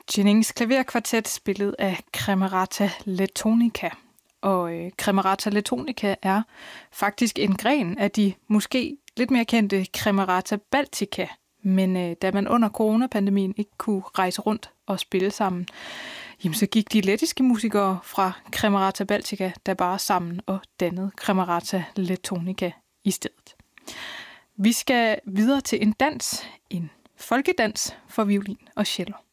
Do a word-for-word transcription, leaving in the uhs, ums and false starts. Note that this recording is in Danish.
Jennings klaverkvartet spillet af Camerata Lettonica. Og øh, Camerata Lettonica er faktisk en gren af de måske lidt mere kendte Camerata Baltica. Men øh, da man under coronapandemien ikke kunne rejse rundt og spille sammen, jamen, så gik de lettiske musikere fra Camerata Baltica der bare sammen og dannede Camerata Lettonica i stedet. Vi skal videre til en dans, en folkedans for violin og cello.